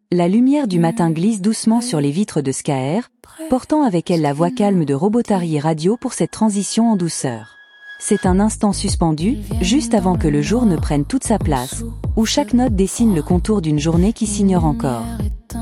La lumière du matin glisse doucement sur les vitres de Skaer, portant avec elle la voix calme de Robotari Radio pour cette transition en douceur. C'est un instant suspendu, juste avant que le jour ne prenne toute sa place, où chaque note dessine le contour d'une journée qui s'ignore encore.